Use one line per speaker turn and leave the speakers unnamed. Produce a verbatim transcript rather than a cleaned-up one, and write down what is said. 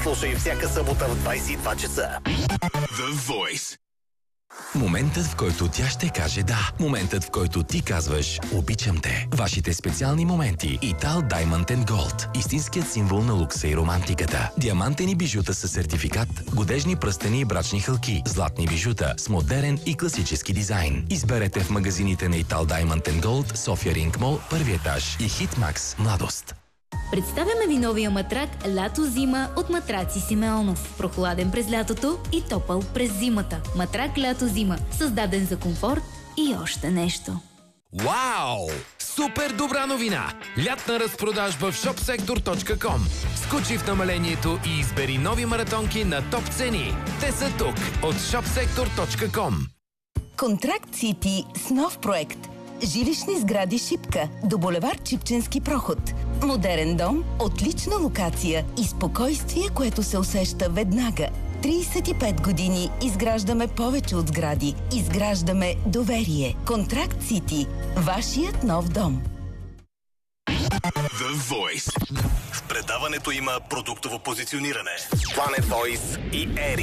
Слушай всяка събота в двайсет и два часа.
The Voice.
Моментът, в който тя ще каже да. Моментът, в който ти казваш обичам те. Вашите специални моменти. Итал Diamond and Gold. Истинският символ на лукса и романтиката. Диамантени бижута със сертификат, годежни пръстени и брачни хълки, златни бижута с модерен и класически дизайн. Изберете в магазините на Итал Diamond and Gold, София Ринг Мол, първи етаж и Хитмакс Младост.
Представяме ви новия матрак Лято-зима от Матраци Симеонов. Прохладен през лятото и топъл през зимата. Матрак Лято-зима. Създаден за комфорт и още нещо.
Вау! Супер добра новина! Лятна разпродажба в шопсектор точка ком. Скочи в намалението и избери нови маратонки на топ цени. Те са тук от шопсектор точка ком.
Контракт Сити с нов проект. Жилищни сгради Шипка до булевард Чипченски проход. Модерен дом, отлична локация и спокойствие, което се усеща веднага. трийсет и пет години изграждаме повече от сгради. Изграждаме доверие. Контракт Сити. Вашият нов дом.
The Voice.
В предаването има продуктово позициониране. Planet Voice и Ери.